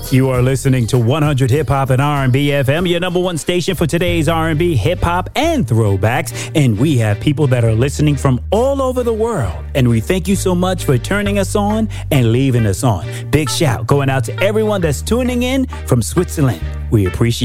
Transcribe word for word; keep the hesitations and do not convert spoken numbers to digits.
You are listening to one hundred Hip Hop and R and B F M, your number one station for today's R and B, hip hop, and throwbacks. And we have people that are listening from all over the world. And we thank you so much for turning us on and leaving us on. Big shout going out to everyone that's tuning in from Switzerland. We appreciate